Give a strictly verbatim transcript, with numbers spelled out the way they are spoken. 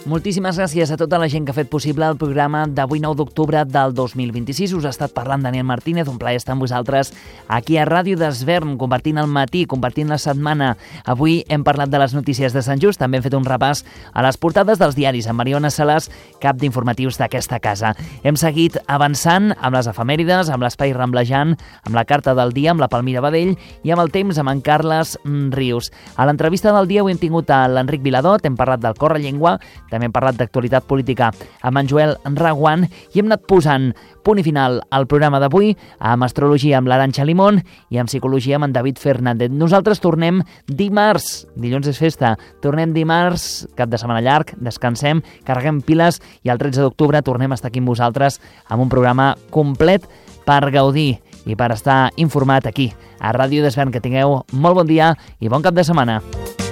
Moltíssimes gràcies a tota la gent que ha fet possible el programa d'avui nou d'octubre del dos mil vint-i-sis. Us ha estat parlant Daniel Martínez, un plaer estar amb vosaltres aquí a Ràdio d'Esvern, compartint el matí, compartint la setmana. Avui hem parlat de les notícies de Sant Just, també hem fet un repàs a les portades dels diaris amb Mariona Salàs, cap d'informatius d'aquesta casa. Hem seguit avançant amb les efemèrides, amb l'espai ramblejant, amb la carta del dia, amb la Palmira Badell i amb el temps amb en Carles Rius. A l'entrevista del dia avui hem tingut a l'Enric Viladot, hem parlat del Correllengua, també hem parlat d'actualitat política amb en Joel Raguant i hem anat posant punt i final al programa d'avui amb astrologia amb l'Arantxa Limón i amb psicologia amb en David Fernández. Nosaltres tornem dimarts, dilluns és festa, tornem dimarts, cap de setmana llarg, descansem, carreguem piles i el tretze d'octubre tornem a estar aquí amb vosaltres amb un programa complet per gaudir i per estar informat aquí a Ràdio d'Esvern. Que tingueu molt bon dia i bon cap de setmana.